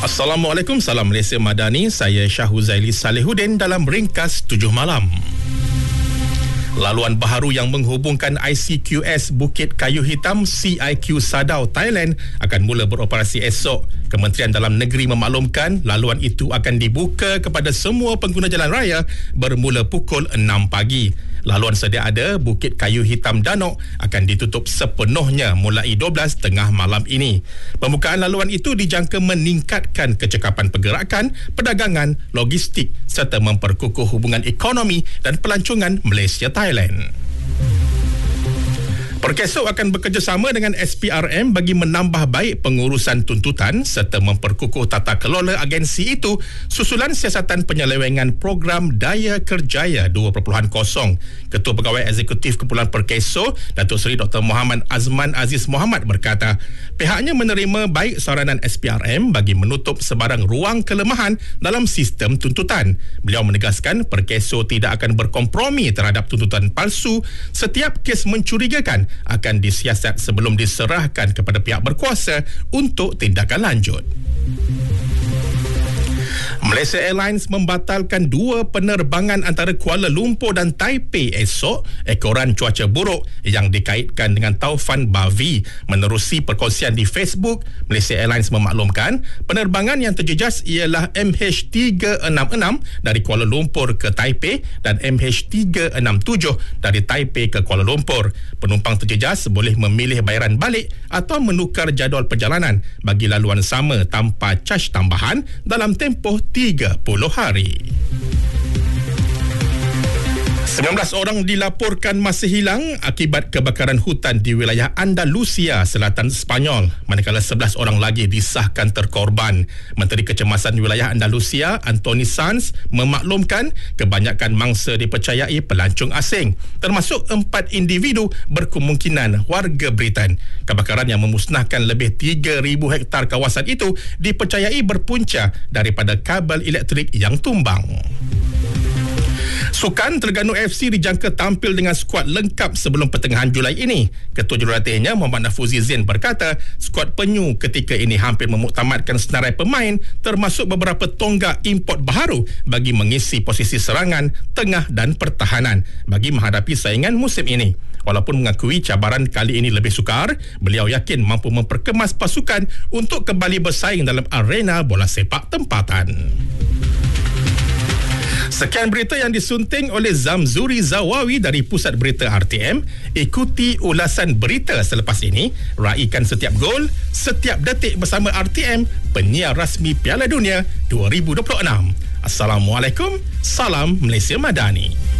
Assalamualaikum, salam Malaysia Madani. Saya Syahuzaili Salihuddin dalam Ringkas 7 Malam. Laluan baharu yang menghubungkan ICQS Bukit Kayu Hitam CIQ Sadao, Thailand akan mula beroperasi esok. Kementerian Dalam Negeri memaklumkan laluan itu akan dibuka kepada semua pengguna jalan raya bermula pukul 6 pagi. Laluan sedia ada Bukit Kayu Hitam Danok akan ditutup sepenuhnya mulai 12 tengah malam ini. Pembukaan laluan itu dijangka meningkatkan kecekapan pergerakan, perdagangan, logistik serta memperkukuh hubungan ekonomi dan pelancongan Malaysia-Thailand. Perkesok akan bekerjasama dengan SPRM bagi menambah baik pengurusan tuntutan serta memperkukuh tata kelola agensi itu susulan siasatan penyelewengan program Daya Kerjaya 2.0. Ketua Pegawai Eksekutif Kumpulan Perkeso, Datuk Seri Dr. Muhammad Azman Aziz Muhammad berkata, pihaknya menerima baik saranan SPRM bagi menutup sebarang ruang kelemahan dalam sistem tuntutan. Beliau menegaskan Perkeso tidak akan berkompromi terhadap tuntutan palsu. Setiap kes mencurigakan akan disiasat sebelum diserahkan kepada pihak berkuasa untuk tindakan lanjut. Malaysia Airlines membatalkan 2 penerbangan antara Kuala Lumpur dan Taipei esok ekoran cuaca buruk yang dikaitkan dengan taufan Bavi. Menerusi perkongsian di Facebook, Malaysia Airlines memaklumkan penerbangan yang terjejas ialah MH366 dari Kuala Lumpur ke Taipei dan MH367 dari Taipei ke Kuala Lumpur. Penumpang terjejas boleh memilih bayaran balik atau menukar jadual perjalanan bagi laluan sama tanpa caj tambahan dalam tempoh 30 hari. 19 orang dilaporkan masih hilang akibat kebakaran hutan di wilayah Andalusia, selatan Sepanyol, manakala 11 orang lagi disahkan terkorban. Menteri Kecemasan Wilayah Andalusia, Antoni Sanz, memaklumkan kebanyakan mangsa dipercayai pelancong asing, termasuk 4 individu berkemungkinan warga Britain. Kebakaran yang memusnahkan lebih 3,000 hektar kawasan itu dipercayai berpunca daripada kabel elektrik yang tumbang. Sukan Terengganu FC dijangka tampil dengan skuad lengkap sebelum pertengahan Julai ini. Ketua Jurulatihnya Muhammad Nafuzi Zain berkata, skuad penyu ketika ini hampir memuktamadkan senarai pemain termasuk beberapa tonggak import baharu bagi mengisi posisi serangan, tengah dan pertahanan bagi menghadapi saingan musim ini. Walaupun mengakui cabaran kali ini lebih sukar, beliau yakin mampu memperkemas pasukan untuk kembali bersaing dalam arena bola sepak tempatan. Sekian berita yang disunting oleh Zamzuri Zawawi dari Pusat Berita RTM. Ikuti ulasan berita selepas ini. Raikan setiap gol, setiap detik bersama RTM, penyiar rasmi Piala Dunia 2026. Assalamualaikum, salam Malaysia Madani.